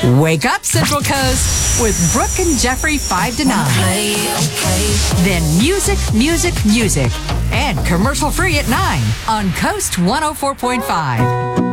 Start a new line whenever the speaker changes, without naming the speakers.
Wake up, Central Coast, with Brooke and Jeffrey 5 to 9. Then music, and commercial free at 9 on Coast 104.5.